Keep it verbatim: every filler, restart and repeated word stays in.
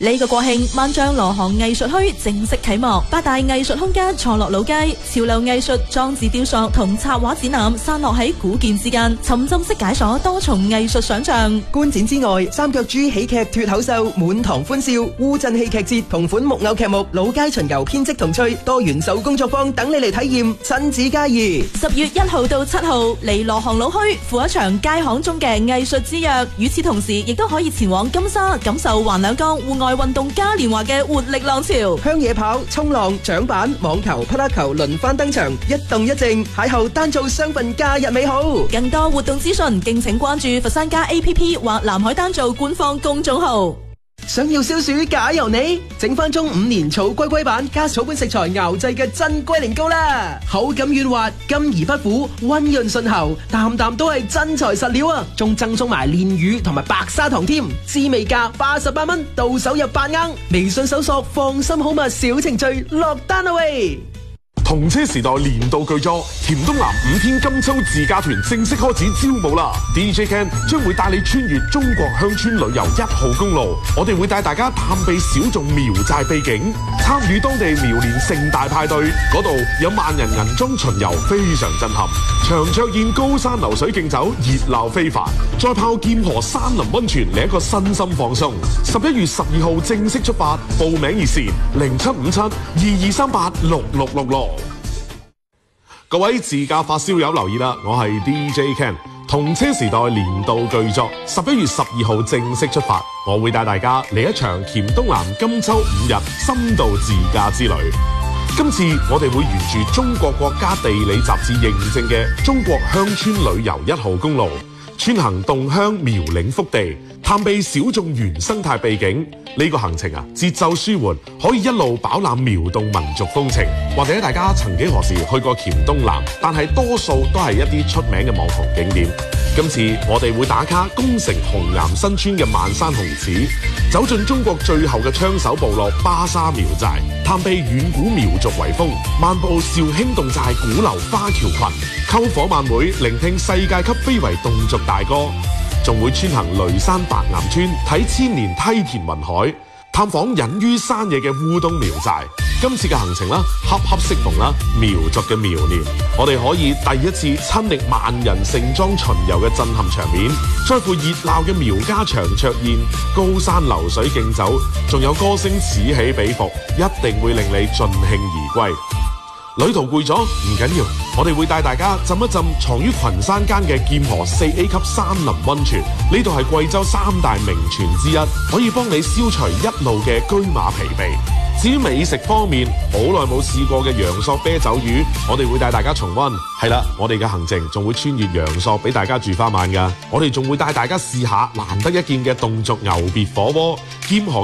呢個國慶，萬象羅行藝術墟正式啟幕，八大藝術空間錯落老街，潮流藝術、裝置雕塑同插畫展覽散落喺古建之間，沉浸式解鎖多重藝術想象。 觀展之外，三腳豬喜劇脫口秀、滿堂歡笑、烏鎮戲劇節同款木偶劇目、老街巡遊編織童趣、多元手工作坊等你嚟體驗，親子皆宜。 十月一號到七號嚟羅行老墟，赴一場街巷中嘅藝術之約。與此同時，亦都可以前往金沙感受橫兩江戶外運動嘉年華嘅活力浪潮， 鄉野跑、衝浪、槳板、網球、匹克球輪番登場，一動一靜，邂逅單做雙份假日美好。 更多活動資訊，敬請關注佛山家 A P P 或南海單做官方公眾號。 想要消暑假由你，整翻中五年草龜龜版加草本食材熬製嘅真龜苓膏啦，口感軟滑，甘而不苦，溫潤順喉，啖啖都係真材實料啊！仲贈送埋煉乳同埋白砂糖添，滋味價八十八蚊，到手入八盎。微信搜索放心好物小程序落單啦喂！ 同車時代年度巨作黔東南五天金秋自駕團正式開始招募啦 ！D J Ken 將會帶你穿越中國鄉村旅遊一號公路，我哋會帶大家探秘小眾苗寨秘境，參與當地苗年盛大派對，嗰度有萬人銀裝巡遊，非常震撼。長桌宴、高山流水競走，熱鬧非凡。再泡劍河山林溫泉，嚟一個身心放鬆。十一月十二號正式出發，報名熱線零七五七二二三八六六六六。各位自駕發燒友留意啦，我係 D J Ken， 同車時代年度巨作十一月十二號正式出發，我會帶大家嚟一場黔東南金秋五日深度自駕之旅。今次我哋會沿住中國國家地理雜誌認證嘅中國鄉村旅遊一號公路，穿行洞鄉苗嶺腹地，探秘小眾原生態秘境。呢個行程啊，節奏舒緩，可以一路飽覽苗侗民族風情。或者大家曾幾何時去過黔東南，但係多數都係一啲出名嘅網紅景點。今次我哋會打卡宮城紅岩新村嘅萬山紅寺，走進中國最後嘅槍手部落巴沙苗寨，探秘遠古苗族遺風，漫步肇興侗寨古流花橋群，篝火晚會聆聽世界級非遺侗族大歌。仲會穿行雷山白岩村，睇千年梯田雲海，探訪隱於山野嘅烏東苗寨。今次嘅行程啦，恰恰適逢啦苗族嘅苗年，我哋可以第一次親歷萬人盛裝巡遊嘅震撼場面，再附熱鬧嘅苗家長桌宴、高山流水競走，仲有歌聲此起彼伏，一定會令你盡興而歸。旅途攰咗唔緊要，我哋會帶大家浸一浸藏於群山間嘅劍河四 A 級山林溫泉，呢度係貴州三大名泉之一，可以幫你消除一路嘅車馬疲憊。至於美食方面，好耐冇試過嘅陽朔啤酒魚，我哋會帶大家重溫。係啦，我哋嘅行程仲會穿越陽朔俾大家住翻晚㗎，我哋仲會帶大家試下難得一見嘅侗族牛別火鍋、劍河